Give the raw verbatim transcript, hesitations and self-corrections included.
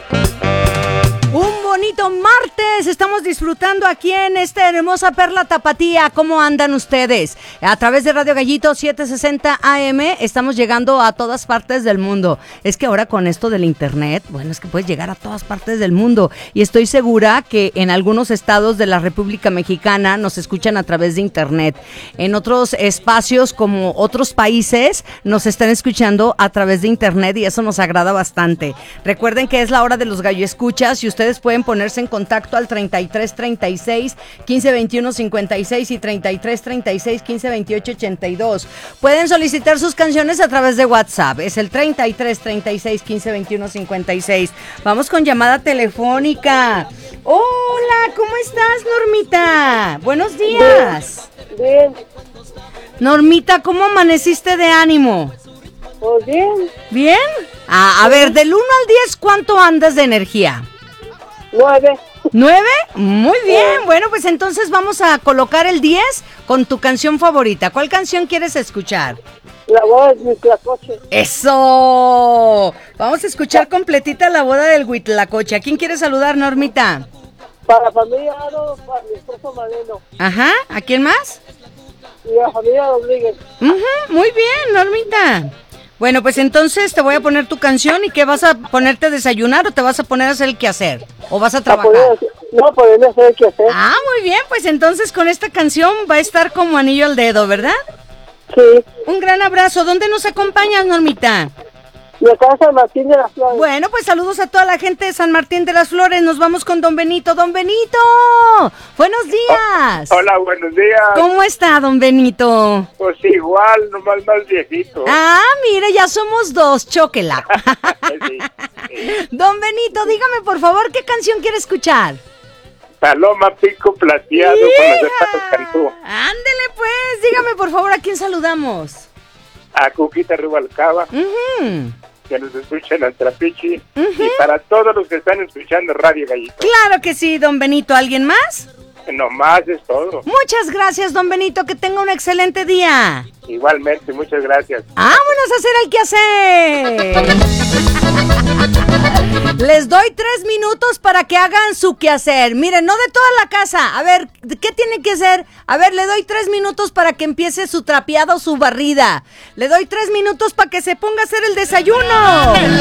Bonito martes, estamos disfrutando aquí en esta hermosa perla tapatía. ¿Cómo andan ustedes? A través de Radio Gallito setecientos sesenta A M estamos llegando a todas partes del mundo. Es que ahora con esto del internet, bueno, es que puedes llegar a todas partes del mundo y estoy segura que en algunos estados de la República Mexicana nos escuchan a través de internet. En otros espacios como otros países nos están escuchando a través de internet y eso nos agrada bastante. Recuerden que es la hora de los gallo escuchas y ustedes pueden ponerse en contacto al treinta y tres treinta y seis quince veintiuno cincuenta y seis y treinta y tres treinta y seis quince veintiocho ochenta y dos. Pueden solicitar sus canciones a través de WhatsApp. Es el treinta y tres treinta y seis quince veintiuno cincuenta y seis. Vamos con llamada telefónica. Hola, ¿cómo estás, Normita? Buenos días. Bien. Normita, ¿cómo amaneciste de ánimo? Pues bien. ¿Bien? Ah, a ver, del uno al diez, ¿cuánto andas de energía? Nueve. ¿Nueve? Muy bien. Bueno, pues entonces vamos a colocar el diez con tu canción favorita. ¿Cuál canción quieres escuchar? La boda del Huitlacoche. ¡Eso! Vamos a escuchar completita la boda del Huitlacoche. ¿A quién quieres saludar, Normita? Para la familia Aro, para mi esposo Maleno. Ajá. ¿A quién más? Y la familia Rodríguez. Uh-huh. Muy bien, Normita. Bueno, pues entonces te voy a poner tu canción. ¿Y qué vas a ponerte a desayunar o te vas a poner a hacer el quehacer? ¿O vas a trabajar? A poder, no, poderme hacer el quehacer. Ah, muy bien, pues entonces con esta canción va a estar como anillo al dedo, ¿verdad? Sí. Un gran abrazo. ¿Dónde nos acompañas, Normita? De acá de San Martín de las Flores. Bueno, pues saludos a toda la gente de San Martín de las Flores. Nos vamos con don Benito. ¡Don Benito! ¡Buenos días! Oh, hola, buenos días. ¿Cómo está, don Benito? Pues igual, nomás más viejito. Ah, mire, ya somos dos. Chóquela. Sí, sí. Don Benito, dígame, por favor, ¿qué canción quiere escuchar? Paloma Pico Plateado con los hermanos Cantú. Ándele, pues. Dígame, por favor, ¿a quién saludamos? A Cuquita Rubalcaba, Uh-huh. que nos escuchan al Trapichi. Uh-huh. Y para todos los que están escuchando Radio Gallito. Claro que sí, don Benito. ¿Alguien más? Nomás es todo. Muchas gracias, don Benito. Que tenga un excelente día. Igualmente, muchas gracias. ¡Vámonos a hacer el quehacer! Les doy tres minutos para que hagan su quehacer. Miren, no de toda la casa. A ver, ¿qué tiene que hacer? A ver, le doy tres minutos para que empiece su trapeado o su barrida. Le doy tres minutos para que se ponga a hacer el desayuno.